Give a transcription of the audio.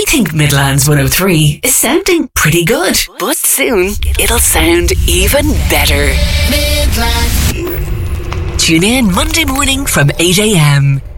think Midlands 103 is sounding pretty good, but soon it'll sound even better. Midlands. Tune in Monday morning from 8 a.m.